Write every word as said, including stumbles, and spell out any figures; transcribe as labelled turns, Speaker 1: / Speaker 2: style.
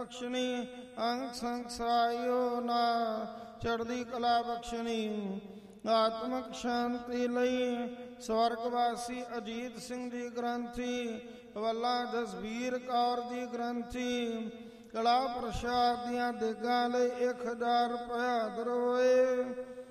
Speaker 1: ਬਖਸ਼ਣੀ, ਅੰਗ ਸੰਗ ਸਰਾਇਓ ਨਾ ਚੜ੍ਹਦੀ ਕਲਾ ਬਖਸ਼ਣੀ। ਆਤਮਕ ਸ਼ਾਂਤੀ ਲਈ ਸਵਰਗਵਾਸੀ ਅਜੀਤ ਸਿੰਘ ਜੀ ਗ੍ਰੰਥੀ, ਵੱਲਾ ਜਸਵੀਰ ਕੌਰ ਜੀ ਗ੍ਰੰਥੀ, ਕਲਾ ਪ੍ਰਸ਼ਾਦ ਦੀਆਂ ਦੇਗਾਂ ਲਈ ਇੱਕ ਹਜ਼ਾਰ ਰੁਪਇਆ ਦਰੋਏ।